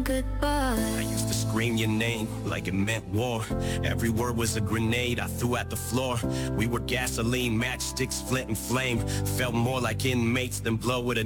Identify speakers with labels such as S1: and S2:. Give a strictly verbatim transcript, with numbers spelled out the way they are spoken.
S1: goodbye.
S2: I used to scream your name like it meant war. Every word was a grenade I threw at the floor. We were gasoline, matchsticks, flint and flame. Felt more like inmates than blow with a